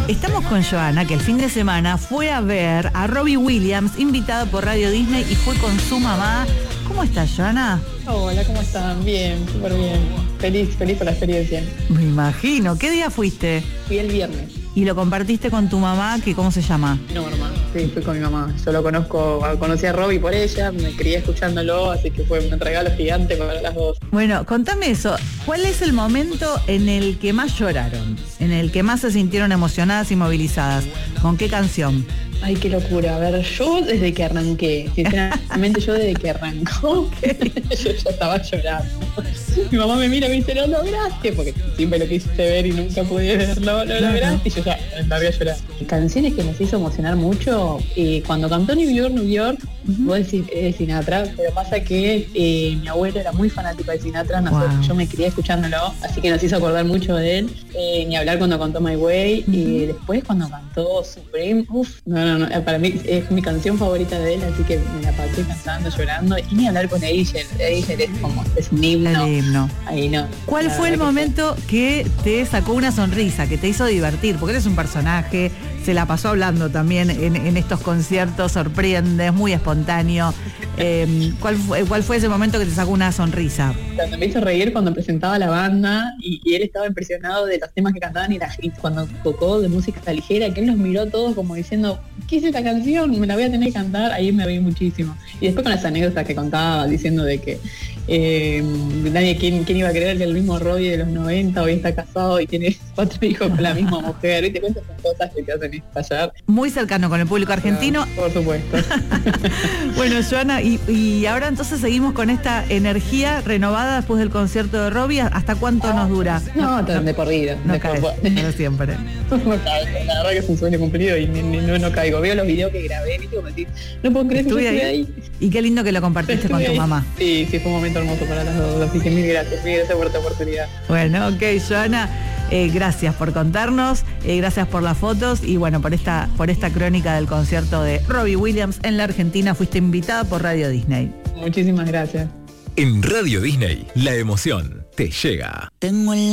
Estamos con Joana, que el fin de semana fue a ver a Robbie Williams, invitada por Radio Disney, y fue con su mamá. ¿Cómo estás, Joana? Hola, ¿cómo están? Bien, súper bien. Feliz por la experiencia. Me imagino. ¿Qué día fuiste? Fui el viernes. Y lo compartiste con tu mamá, que ¿cómo se llama? Norma. Sí, fui con mi mamá. Yo lo conocí a Robbie por ella, me crié escuchándolo, así que fue un regalo gigante para las dos. Bueno, contame eso. ¿Cuál es el momento en el que más lloraron? En el que más se sintieron emocionadas y movilizadas. ¿Con qué canción? Ay, qué locura. A ver, yo desde que arranqué, sinceramente yo desde que arrancó, yo ya estaba llorando. Mi mamá me mira y me dice, ¿lo lograste? Porque siempre lo quise ver y nunca pude verlo. ¿Lo lograste? Y yo ya largué a llorar. Canciones que nos hizo emocionar mucho, cuando cantó New York, vos decís Sinatra, pero pasa que mi abuelo era muy fanático de Sinatra, yo me crié escuchándolo, así que nos hizo acordar mucho de él. Ni hablar cuando cantó My Way, y después cuando cantó Supreme, no, para mí es mi canción favorita de él, así que me la pasé cantando, llorando, y ni hablar con Angel es como, es un himno. Ahí no. ¿Cuál fue el momento que te sacó una sonrisa, que te hizo divertir? Porque eres un personaje, se la pasó hablando también en estos conciertos, sorprende, es muy espontáneo. ¿Cuál fue ese momento que te sacó una sonrisa? Cuando me hizo reír cuando presentaba la banda y él estaba impresionado de los temas que cantaban y cuando tocó de música ligera, que él los miró todos como diciendo, ¿qué es esta canción? Me la voy a tener que cantar. Ahí me reí muchísimo. Y después con las anécdotas que contaba, diciendo de que ¿quién iba a creer que el mismo Robbie de los 90 hoy está casado y tiene 4 hijos con la misma mujer? Y te cuentas cosas que te hacen estallar. Muy cercano con el público argentino. Por supuesto. Bueno, Joana, y ahora entonces seguimos con esta energía renovada después del concierto de Robbie. ¿Hasta cuánto nos dura? No, de por vida. No caes, pero siempre. No caigo, la verdad que es un sueño cumplido y no caigo. Veo los videos que grabé, ¿viste? Como decir, no puedo creer que yo estuve ahí. Y qué lindo que lo compartiste con tu mamá. Sí, fue un momento hermoso para las dos. Así que mil gracias por esta oportunidad. Bueno, ok, Joana, gracias por contarnos, gracias por las fotos y bueno, por esta crónica del concierto de Robbie Williams en la Argentina. Fuiste invitada por Radio Disney. Muchísimas gracias. En Radio Disney, la emoción te llega. Tengo